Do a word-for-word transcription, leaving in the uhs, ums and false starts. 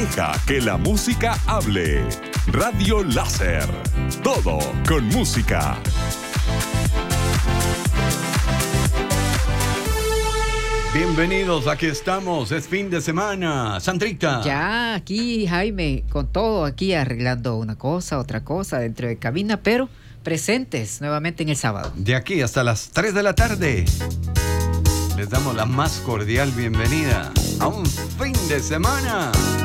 Deja que la música hable. Radio Láser. Todo con música. Bienvenidos, aquí estamos, es fin de semana. Sandrita. Ya, aquí Jaime, con todo, aquí arreglando una cosa, otra cosa dentro de cabina, pero presentes nuevamente en el sábado. De aquí hasta las tres de la tarde, les damos la más cordial bienvenida a un fin de semana.